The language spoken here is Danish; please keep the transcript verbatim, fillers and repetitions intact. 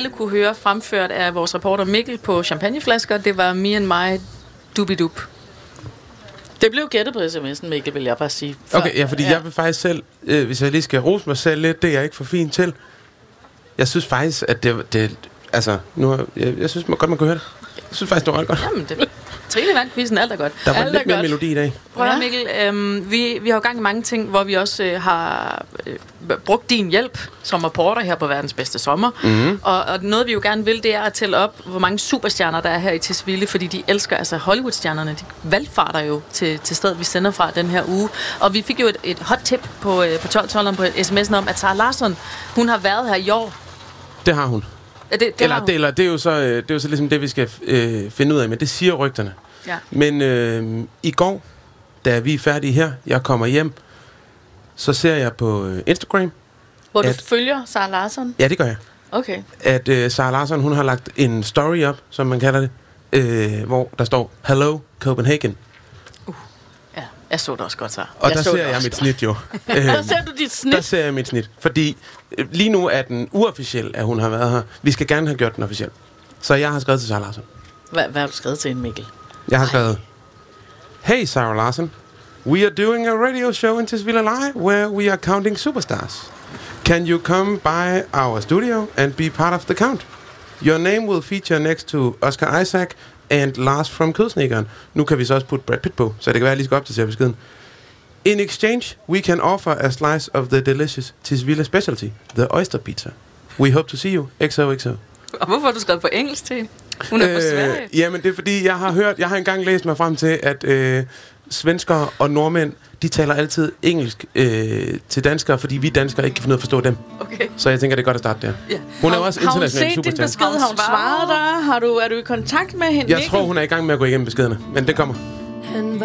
alle kunne høre fremført af vores reporter Mikkel på champagneflasker. Det var Me and My Dubidup. Det blev gættet på sms'en, Mikkel, vil jeg bare sige. For, okay, ja, fordi ja. jeg vil faktisk selv, øh, hvis jeg lige skal rose mig selv lidt, det er jeg ikke for fint til. Jeg synes faktisk, at det, det altså, nu, jeg, jeg synes man godt, man kunne høre det. Jeg synes faktisk, det var ret godt. Jamen, det Trine vandt quizzen, alt er godt. Der var alt lidt mere godt. Melodi i dag. Prøv at ja. Mikkel, øhm, vi, vi har jo gang i mange ting, hvor vi også øh, har øh, brugt din hjælp som reporter her på Verdens Bedste Sommer. Mm-hmm. Og, og noget, vi jo gerne vil, det er at tælle op, hvor mange superstjerner der er her i Tisvilde, fordi de elsker, altså Hollywood-stjernerne, de valgfarter jo til, til stedet, vi sender fra den her uge. Og vi fik jo et, et hot tip på, øh, på tolv tolv på sms'en om, at Sarah Larsson, hun har været her i år. Det har hun. Det, det eller, det, eller det er jo så det er jo så ligesom det vi skal øh, finde ud af, men det siger rygterne. Ja. Men øh, i går, da vi er færdige her, jeg kommer hjem, så ser jeg på øh, Instagram, hvor du at, følger Sarah Larsson. Ja, det gør jeg. Okay. At øh, Sarah Larsson, hun har lagt en story op, som man kalder det, øh, hvor der står Hello Copenhagen. Uh, ja, jeg så det også godt så. Og jeg der ser jeg mit snit jo. Der ser du dit snit. Der ser jeg mit snit, fordi øh, lige nu er den uofficiel, at hun har været her. Vi skal gerne have gjort den officiel. Så jeg har skrevet til Sarah Larsson. Hvad, hvad har du skrevet til en, Mikkel? Jeg har skrevet, Hey Sarah Larsson, we are doing a radio show in Tisvilde Live where we are counting superstars. Can you come by our studio and be part of the count? Your name will feature next to Oscar Isaac and Lars from Kødsnekeren. Nu kan vi så også putte Brad Pitt på, så det kan være, at jeg lige skal opdatere beskeden. In exchange, we can offer a slice of the delicious Tisvilde specialty, the oyster pizza. We hope to see you. X O X O. Og hvorfor har du skrevet på engelsk til? Hun er øh, fra Sverige. Jamen, det er fordi, jeg har hørt, jeg har engang læst mig frem til, at øh, svenskere og nordmænd, de taler altid engelsk øh, til danskere, fordi vi danskere ikke kan finde ud af at forstå dem. Okay. Så jeg tænker, det er godt at starte der. Ja. Hun er jo også international superstjerne. Har hun set din besked? Har hun svaret dig? Har du, er du i kontakt med hende? Jeg tror, hun er i gang med at gå igennem beskederne, men det kommer.